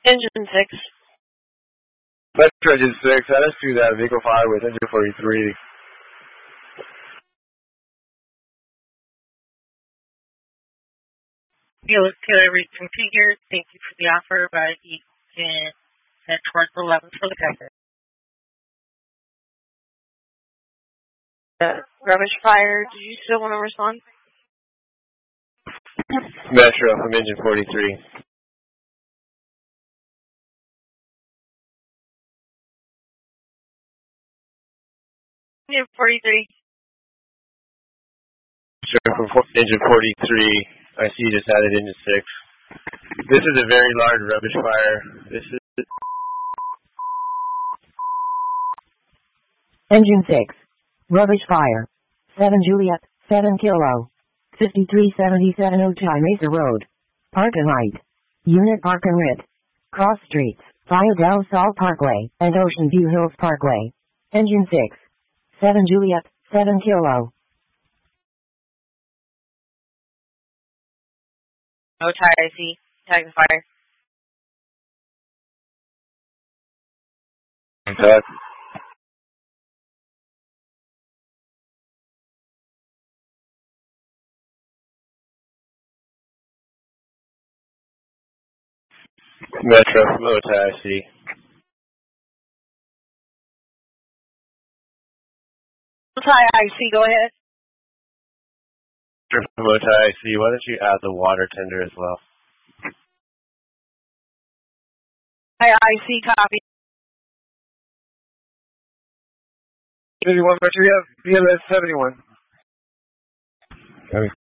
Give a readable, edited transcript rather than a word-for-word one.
Engine 6. Metro Engine 6, that is to that vehicle 5 with engine 43. Vehicle reconfigured. Thank you for the offer, but you can head towards 11 for the exit. Rubbish fire, do you still want to respond? Metro from engine 43. Engine 43. Metro from engine 43. I see you just added engine 6. This is a very large rubbish fire. This is Engine 6. Rubbish fire. 7 Juliet, 7 Kilo. 537702 Mesa Road. Park and Ride. Unit Park and Rit. Cross Streets, Playa del Sol Parkway, and Ocean View Hills Parkway. Engine 6. 7 Juliet, 7 Kilo. No tire IC. Tag the fire. contact. Metro from OTIC. Tire IC, go ahead. Metro from OTIC. Why don't you add the water tender as well? Tire IC, copy. 51 Metro, we have VLS 71. Copy.